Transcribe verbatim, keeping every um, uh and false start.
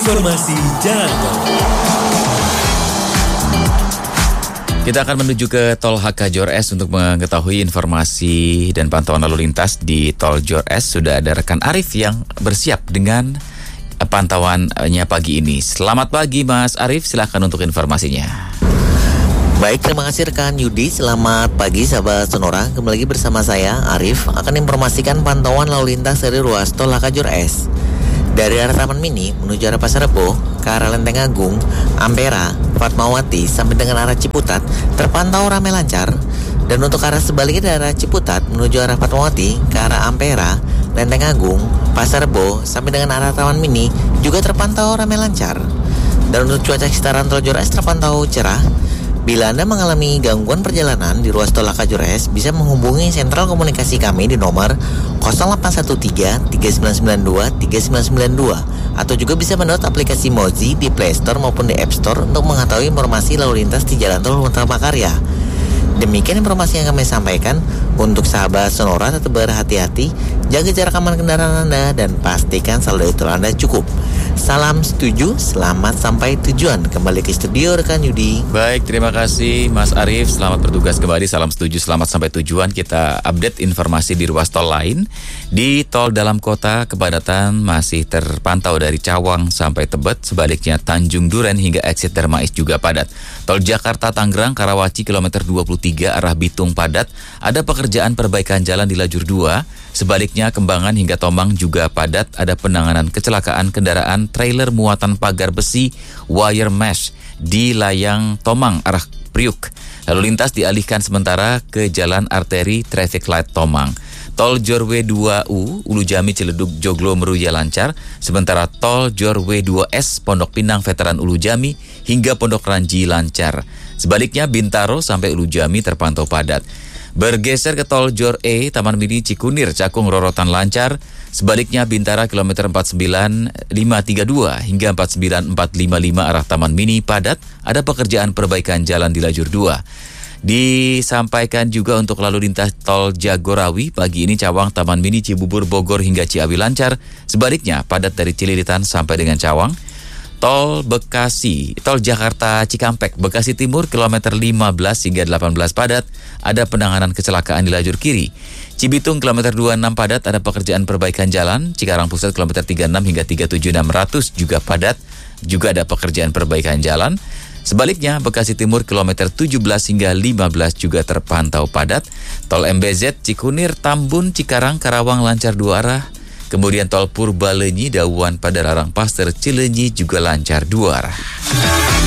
Informasi Jalan Tol. Kita akan menuju ke Tol H K Jor S untuk mengetahui informasi dan pantauan lalu lintas di Tol Jor S. Sudah ada rekan Arif yang bersiap dengan pantauannya pagi ini. Selamat pagi Mas Arif, silakan untuk informasinya. Baik, terima kasih rekan Yudi. Selamat pagi sahabat Sonora. Kembali lagi bersama saya Arif akan informasikan pantauan lalu lintas dari ruas Tol H K Jor S. Dari arah Taman Mini menuju arah Pasar Rebo ke arah Lenteng Agung, Ampera, Fatmawati sampai dengan arah Ciputat terpantau ramai lancar. Dan untuk arah sebaliknya dari arah Ciputat menuju arah Fatmawati ke arah Ampera, Lenteng Agung, Pasar Rebo sampai dengan arah Taman Mini juga terpantau ramai lancar. Dan untuk cuaca sekitaran Tol Jor S terpantau cerah. Bila Anda mengalami gangguan perjalanan di ruas Tol H K Jor S, bisa menghubungi sentral komunikasi kami di nomor nol delapan satu tiga tiga sembilan sembilan dua tiga sembilan sembilan dua atau juga bisa mendownload aplikasi Mozi di Play Store maupun di App Store untuk mengetahui informasi lalu lintas di Jalan Tol Utama Karya. Demikian informasi yang kami sampaikan. Untuk sahabat Sonora tetap berhati-hati, jaga jarak aman kendaraan Anda dan pastikan saldo itu Anda cukup. Salam setuju, selamat sampai tujuan. Kembali ke studio rekan Yudi. Baik, terima kasih Mas Arif. Selamat bertugas kembali. Salam setuju, selamat sampai tujuan. Kita update informasi di ruas tol lain. Di tol dalam kota kepadatan masih terpantau dari Cawang sampai Tebet. Sebaliknya Tanjung Duren hingga exit Darmais juga padat. Tol Jakarta Tangerang Karawaci kilometer dua puluh tiga arah Bitung padat. Ada pekerjaan perbaikan jalan di lajur dua. Sebaliknya Kembangan hingga Tomang juga padat. Ada penanganan kecelakaan kendaraan trailer muatan pagar besi wire mesh di Layang Tomang arah Priuk. Lalu lintas dialihkan sementara ke jalan arteri traffic light Tomang. Tol Jorwe dua U Ulu Jami Ciledug Joglo Meruya lancar, sementara tol Jorwe dua S Pondok Pinang Veteran Ulu Jami hingga Pondok Ranji lancar. Sebaliknya Bintaro sampai Ulu Jami terpantau padat. Bergeser ke tol Jor E, Taman Mini Cikunir, Cakung Rorotan lancar. Sebaliknya Bintara kilometer empat sembilan lima tiga dua hingga empat sembilan empat lima lima arah Taman Mini padat. Ada pekerjaan perbaikan jalan di lajur dua. Disampaikan juga untuk lalu lintas tol Jagorawi, pagi ini Cawang, Taman Mini, Cibubur, Bogor hingga Ciawi lancar. Sebaliknya padat dari Cililitan sampai dengan Cawang. Tol Bekasi, tol Jakarta Cikampek, Bekasi Timur kilometer lima belas hingga delapan belas padat, ada penanganan kecelakaan di lajur kiri. Cibitung kilometer dua puluh enam padat, ada pekerjaan perbaikan jalan. Cikarang Pusat kilometer tiga puluh enam hingga tiga puluh tujuh enam ratus juga padat, juga ada pekerjaan perbaikan jalan. Sebaliknya Bekasi Timur kilometer tujuh belas hingga lima belas juga terpantau padat. Tol M B Z Cikunir, Tambun, Cikarang, Karawang lancar dua arah. Kemudian tol Purbalenyi, Dauan, Padalarang, Paster, Cileunyi juga lancar dua arah.